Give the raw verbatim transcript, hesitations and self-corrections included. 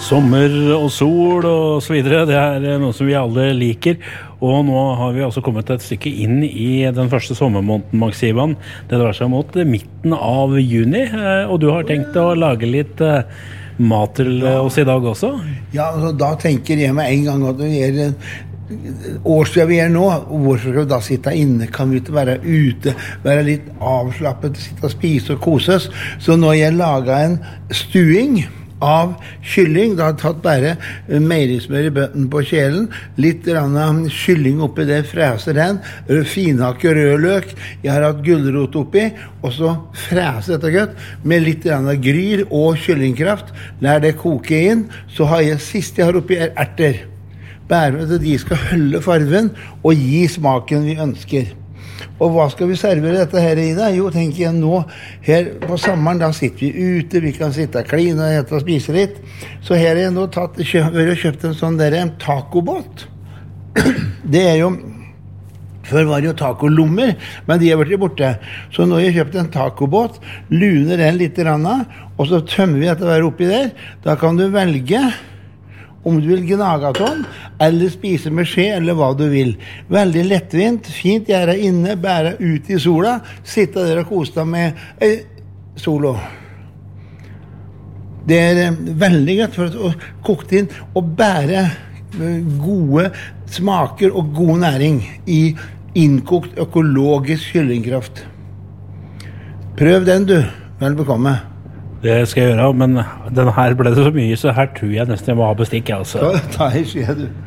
Sommer og sol og så videre, det er noe som vi alle liker. Og nå har vi altså kommet et stykke inn i den første sommermåneden, Max Ivan. Det drar seg mot midten av juni, og du har tenkt å lage litt mat til oss i dag også? Ja, altså, da tenker jeg med en gang at det er årstiden vi er nå, hvorfor skal vi da sitte inne? Kan vi ikke være ute, være litt avslappet, sitte og spise og koses? Så når jeg laget en stuing av kylling, da har jeg tatt bare meierismør i bøtten på kjelen, litt rann kylling oppi det, freser den, finhakke rød løk, jeg har hatt gulrot oppi, og så freser dette godt, med litt rann gryr og kyllingkraft, lær det koke inn, så har jeg, sist jeg har oppi er erter, bare at de skal holde farven, og gi smaken vi ønsker. Og hva skal vi servere dette her i da? Jo, tenker jeg nå, her på sommeren, da sitter vi ute, vi kan sitte og kline og hete og spise litt. Så her har jeg nå tatt, kjøpt, kjøpt en sånn der, en tacobåt. Det er jo, før var det jo tacolommer, men de har vært borte. Så nå har jeg kjøpt en tacobåt, luner den litt grann, og så tømmer vi dette her oppi der. Da kan du velge om du vil gnage tom, eller spise med skje, eller hva du vil. Veldig lettvint, fint gjøre inne, bære ut i sola, sitte der og kose deg med eh, solo. Det er eh, veldig godt for å koke inn og bære eh, gode smaker og god næring i innkokt økologisk kyllingkraft. Prøv den du, vel bekomme. Det skal jeg gjøre, men den her ble det så mye, så her tror jeg nesten jeg må ha bestikk, altså. Ta, ta i skje, du.